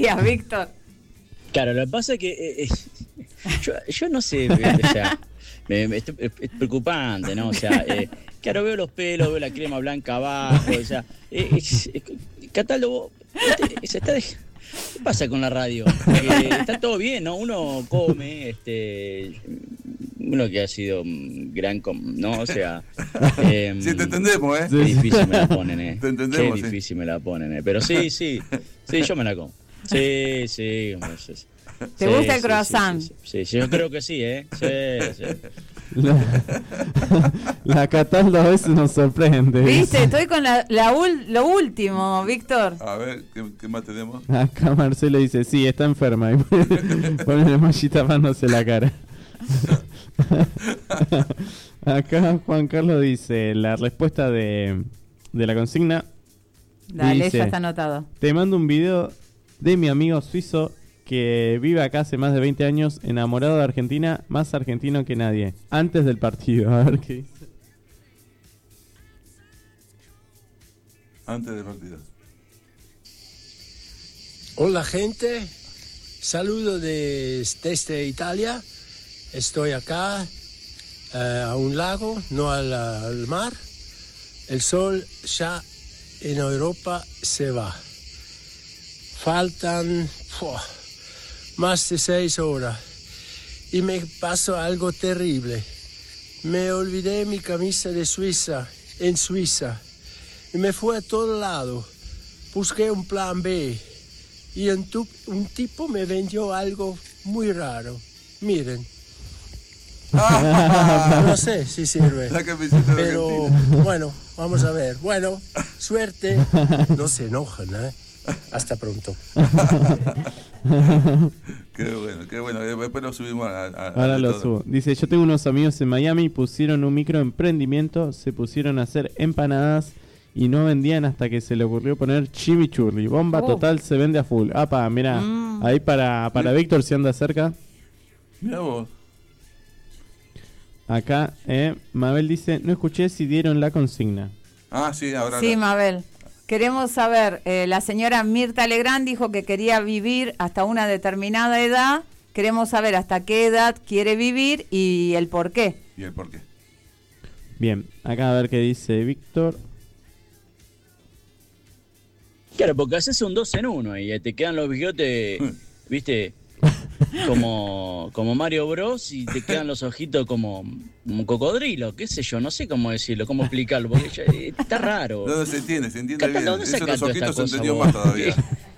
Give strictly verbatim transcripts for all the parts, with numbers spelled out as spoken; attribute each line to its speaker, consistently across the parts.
Speaker 1: días, Víctor.
Speaker 2: Claro, lo que pasa es que eh, eh, yo, yo no sé, eh, o sea, me, me, es, es preocupante, ¿no? O sea, eh, claro, veo los pelos, veo la crema blanca abajo, o sea, eh, es, es, Cataldo, vos, te, se está dejando. ¿Qué pasa con la radio? Eh, está todo bien, ¿no? Uno come, este, uno que ha sido un gran, com, ¿no? O sea, eh,
Speaker 3: sí, te entendemos, ¿eh?
Speaker 2: Qué difícil me la ponen, ¿eh?
Speaker 3: Te entendemos,
Speaker 2: Qué difícil sí. me la ponen, ¿eh? Pero sí, sí, sí, yo me la como. Sí, sí. sí, sí.
Speaker 1: ¿Te
Speaker 2: sí,
Speaker 1: gusta el
Speaker 2: sí,
Speaker 1: croissant?
Speaker 2: Sí, sí, sí, sí, yo creo que sí, ¿eh? Sí, sí.
Speaker 4: La, la Cataldo a veces nos sorprende.
Speaker 1: Viste, estoy con la, la ul, lo último, Víctor.
Speaker 3: A ver, ¿qué, qué más tenemos?
Speaker 4: Acá Marcelo dice, sí, está enferma. Y pone el emoji tapándose la cara. Acá Juan Carlos dice, la respuesta de, de la consigna.
Speaker 1: Dale,
Speaker 4: dice,
Speaker 1: ya está anotado.
Speaker 4: Te mando un video de mi amigo suizo que vive acá hace más de veinte años, enamorado de Argentina, más argentino que nadie. Antes del partido, a ver qué dice.
Speaker 3: Antes del partido.
Speaker 5: Hola gente, saludo de, desde Italia. Estoy acá eh, a un lago, no al, al mar. El sol ya en Europa se va. Faltan ¡pua! más de seis horas y me pasó algo terrible. Me olvidé mi camisa de Suiza en Suiza y me fui a todo lado. Busqué un plan B y un, tu, un tipo me vendió algo muy raro. Miren. No sé si sirve, pero bueno, vamos a ver. Bueno, suerte. No se enojan, ¿eh? Hasta pronto.
Speaker 3: Qué bueno, qué bueno. Después lo subimos a, a
Speaker 4: Ahora lo todo. subo. Dice, yo tengo unos amigos en Miami, pusieron un microemprendimiento, se pusieron a hacer empanadas y no vendían hasta que se le ocurrió poner chimichurri. Bomba uh. total, se vende a full. Apa, mira, mm. ahí para, para Víctor si anda cerca.
Speaker 3: Mira vos.
Speaker 4: Acá, eh, Mabel dice, no escuché si dieron la consigna.
Speaker 3: Ah, sí, ahora.
Speaker 1: Sí,
Speaker 3: la...
Speaker 1: Mabel. Queremos saber, eh, la señora Mirta Legrand dijo que quería vivir hasta una determinada edad. Queremos saber hasta qué edad quiere vivir y el por qué.
Speaker 3: Y el por qué.
Speaker 4: Bien, acá a ver qué dice Víctor.
Speaker 2: Claro, porque haces un dos en uno y te quedan los bigotes, viste, como, como Mario Bros y te quedan los ojitos como un cocodrilo, qué sé yo, no sé cómo decirlo, cómo explicarlo, porque ya, está raro.
Speaker 3: No, no se entiende, se entiende
Speaker 2: Cataldo,
Speaker 3: bien.
Speaker 2: ¿dónde
Speaker 3: Eso los ojitos se entendió
Speaker 2: vos?
Speaker 3: más todavía.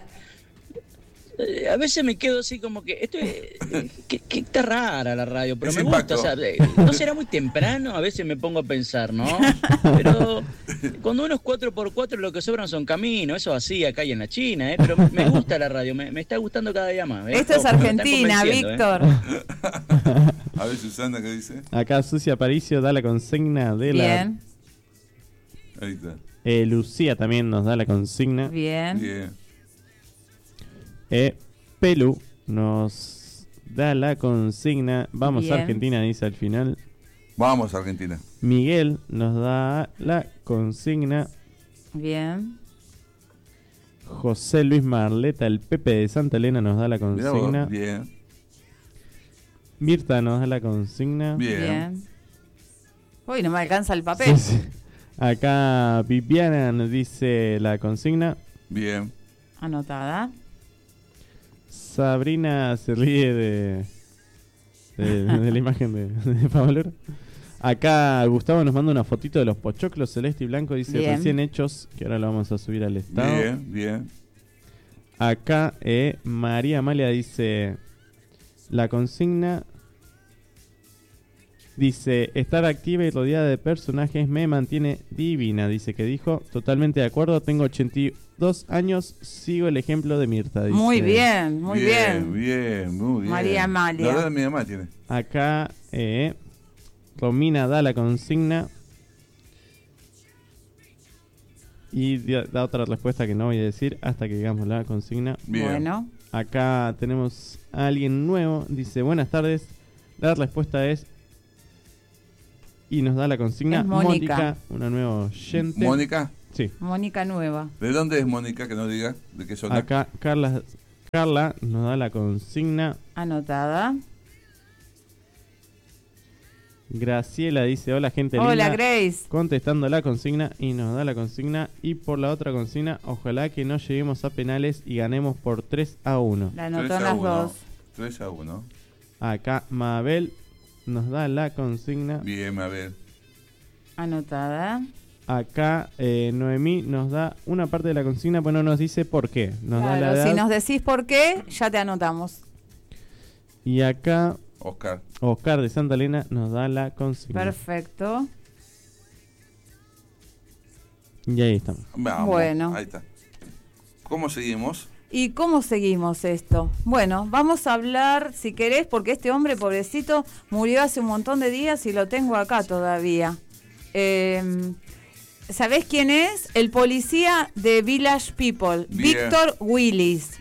Speaker 2: A veces me quedo así como que esto es, que, que está rara la radio, pero
Speaker 3: es
Speaker 2: me
Speaker 3: impacto.
Speaker 2: gusta, o sea, no será muy temprano, a veces me pongo a pensar, ¿no? Pero cuando uno es cuatro por cuatro lo que sobran son caminos, eso así acá y en la China, ¿eh? Pero me gusta la radio, me, me está gustando cada día más. ¿eh?
Speaker 1: Esto es Argentina, Víctor.
Speaker 2: ¿eh?
Speaker 3: A ver, Susana, ¿qué dice?
Speaker 4: Acá Sucia Aparicio da la consigna de
Speaker 1: Bien.
Speaker 4: la...
Speaker 3: Ahí está.
Speaker 4: Eh, Lucía también nos da la consigna.
Speaker 1: Bien.
Speaker 3: Bien.
Speaker 4: Eh, Pelu nos da la consigna. Vamos
Speaker 1: Bien.
Speaker 4: a Argentina, dice al final.
Speaker 3: Vamos a Argentina.
Speaker 4: Miguel nos da la consigna.
Speaker 1: Bien.
Speaker 4: José Luis Marleta, el Pepe de Santa Elena, nos da la consigna.
Speaker 3: Bien.
Speaker 4: Mirta nos da la consigna.
Speaker 3: Bien.
Speaker 1: Bien. Uy, no me alcanza el papel.
Speaker 4: Sí, sí. Acá Viviana nos dice la consigna.
Speaker 3: Bien.
Speaker 1: Anotada.
Speaker 4: Sabrina se ríe de, de, de la imagen de, de Pablo. Acá Gustavo nos manda una fotito de los pochoclos celeste y blanco. Dice
Speaker 1: bien.
Speaker 4: Recién hechos, que ahora lo vamos a subir al estado.
Speaker 3: Bien, bien.
Speaker 4: Acá eh, María Amalia dice la consigna. Dice, estar activa y rodeada de personajes me mantiene divina. Dice que dijo, totalmente de acuerdo, tengo ochenta y dos años, sigo el ejemplo de Mirta. Dice.
Speaker 1: Muy bien, muy bien.
Speaker 3: Bien, bien, muy bien.
Speaker 1: María Amalia.
Speaker 3: La verdad, mi mamá tiene.
Speaker 4: Acá eh, Romina da la consigna. Y da otra respuesta que no voy a decir hasta que digamos la consigna.
Speaker 3: Bien.
Speaker 1: Bueno.
Speaker 4: Acá tenemos a alguien nuevo. Dice, buenas tardes. La respuesta es... Y nos da la consigna
Speaker 1: es Mónica.
Speaker 4: Mónica, una nueva oyente.
Speaker 3: ¿Mónica?
Speaker 4: Sí.
Speaker 1: Mónica Nueva.
Speaker 3: ¿De dónde es Mónica? Que no diga. ¿De qué zona?
Speaker 4: Acá Carla, Carla nos da la consigna.
Speaker 1: Anotada.
Speaker 4: Graciela dice, hola gente
Speaker 1: Hola,
Speaker 4: linda.
Speaker 1: Grace.
Speaker 4: Contestando la consigna y nos da la consigna. Y por la otra consigna, ojalá que no lleguemos a penales y ganemos por tres a uno.
Speaker 1: La anotó
Speaker 3: tres
Speaker 1: en
Speaker 3: a
Speaker 1: las
Speaker 3: uno.
Speaker 1: dos.
Speaker 3: tres a uno.
Speaker 4: Acá Mabel nos da la consigna.
Speaker 3: Bien, a ver.
Speaker 1: Anotada.
Speaker 4: Acá eh, Noemí nos da una parte de la consigna, pero no nos dice por qué. Nos da la
Speaker 1: Claro,
Speaker 4: edad.
Speaker 1: si nos decís por qué, ya te anotamos.
Speaker 4: Y acá
Speaker 3: Oscar.
Speaker 4: Oscar de Santa Elena nos da la consigna.
Speaker 1: Perfecto.
Speaker 4: Y ahí estamos.
Speaker 3: Vamos.
Speaker 1: Bueno.
Speaker 3: Ahí está. ¿Cómo seguimos?
Speaker 1: ¿Y cómo seguimos esto? Bueno, vamos a hablar, si querés, porque este hombre, pobrecito, murió hace un montón de días y lo tengo acá todavía. Eh, ¿Sabés quién es? El policía de Village People,
Speaker 3: Bien.
Speaker 1: Víctor Willis.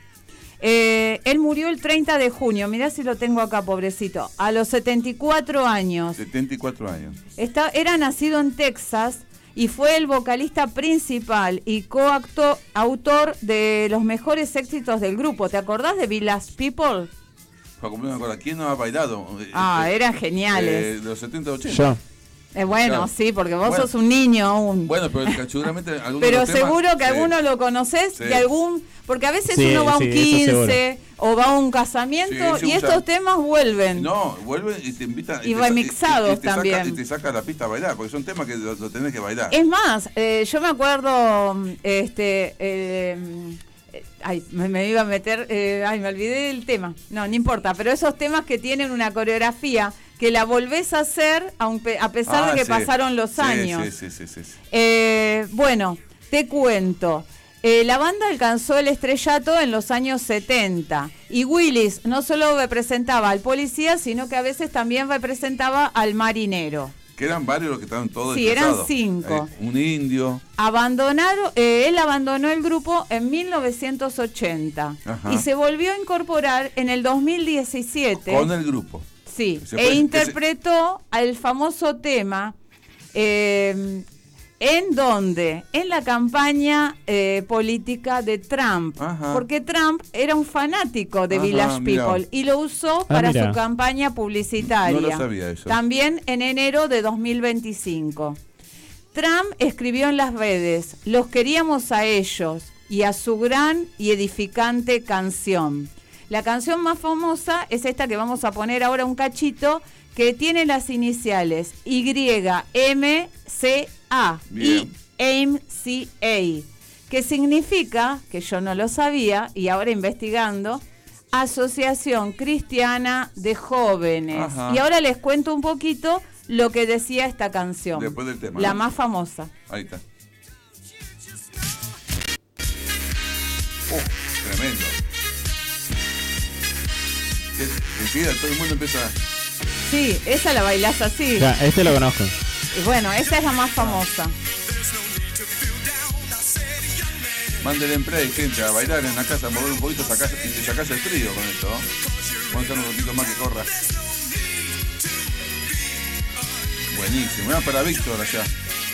Speaker 1: Eh, él murió el treinta de junio, mirá si lo tengo acá, pobrecito, a los setenta y cuatro años.
Speaker 3: setenta y cuatro años.
Speaker 1: Está, era nacido en Texas y fue el vocalista principal y coautor de los mejores éxitos del grupo. ¿Te acordás de Village People?
Speaker 3: ¿Quién no ha bailado?
Speaker 1: Ah,
Speaker 3: Eh,
Speaker 1: eran
Speaker 3: eh,
Speaker 1: geniales.
Speaker 3: de los setenta, ochenta.
Speaker 4: Yo.
Speaker 1: Eh, bueno,
Speaker 3: Claro.
Speaker 1: sí, porque vos
Speaker 3: Bueno.
Speaker 1: sos un niño aún.
Speaker 3: Bueno, pero seguramente algunos
Speaker 1: Pero
Speaker 3: de los temas-
Speaker 1: seguro que
Speaker 3: sí.
Speaker 1: alguno lo conoces
Speaker 3: Sí.
Speaker 1: y algún... Porque a veces
Speaker 4: Sí,
Speaker 1: uno va a un
Speaker 4: sí, eso
Speaker 1: quince o va a un casamiento
Speaker 3: Sí, sí,
Speaker 1: y
Speaker 3: usa-
Speaker 1: estos temas vuelven.
Speaker 3: No, vuelve y te invita.
Speaker 1: Y
Speaker 3: te sa-
Speaker 1: remixados
Speaker 3: y- y te saca-
Speaker 1: también.
Speaker 3: y te saca la pista a bailar, porque son temas que lo, lo tenés que bailar.
Speaker 1: Es más, eh, yo me acuerdo, este, eh, eh, ay, me, me iba a meter, eh, ay, me olvidé del tema. No, no importa, pero esos temas que tienen una coreografía que la volvés a hacer aunque, a pesar
Speaker 3: Ah,
Speaker 1: de que
Speaker 3: sí.
Speaker 1: pasaron los
Speaker 3: Sí,
Speaker 1: años.
Speaker 3: Sí, sí, sí, sí, sí.
Speaker 1: Eh, bueno, te cuento. Eh, la banda alcanzó el estrellato en los años setenta y Willis no solo representaba al policía, sino que a veces también representaba al marinero.
Speaker 3: Que eran varios los que estaban todos
Speaker 1: Sí, eran
Speaker 3: disfrazados.
Speaker 1: cinco.
Speaker 3: Eh, un indio.
Speaker 1: Abandonaron, eh, él abandonó el grupo en mil novecientos ochenta
Speaker 3: Ajá.
Speaker 1: y se volvió a incorporar en el dos mil diecisiete.
Speaker 3: Con el grupo.
Speaker 1: Sí,
Speaker 3: Se
Speaker 1: e
Speaker 3: puede-
Speaker 1: interpretó el famoso tema eh, ¿en dónde? En la campaña eh, política de Trump.
Speaker 3: Ajá.
Speaker 1: Porque Trump era un fanático de
Speaker 3: Ajá,
Speaker 1: Village
Speaker 3: mirá.
Speaker 1: People y lo usó
Speaker 4: Ah,
Speaker 1: para
Speaker 4: mirá.
Speaker 1: su campaña publicitaria.
Speaker 3: No lo sabía eso.
Speaker 1: También en enero de dos mil veinticinco. Trump escribió en las redes: los queríamos a ellos y a su gran y edificante canción. La canción más famosa es esta que vamos a poner ahora un cachito, que tiene las iniciales Y M C A
Speaker 3: Bien.
Speaker 1: y M C A, que significa, que yo no lo sabía y ahora investigando, Asociación Cristiana de Jóvenes.
Speaker 3: Ajá.
Speaker 1: Y ahora les cuento un poquito lo que decía esta canción.
Speaker 3: Después del tema,
Speaker 1: La
Speaker 3: ¿no?
Speaker 1: más famosa.
Speaker 3: Ahí está. Oh, tremendo. Que- Enseguida todo el mundo empieza.
Speaker 1: Sí, esa la bailás así.
Speaker 4: Ya, este lo conozco.
Speaker 1: Y bueno, esa es la más famosa.
Speaker 3: Manden en play, gente, a bailar en la casa, mover un poquito sacás, y te sacás el frío con esto, ¿no? Vamos a hacer un poquito más que corra. Buenísimo, era para Víctor allá.